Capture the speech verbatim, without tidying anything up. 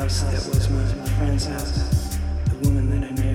house that was my friend's house, the woman that I married.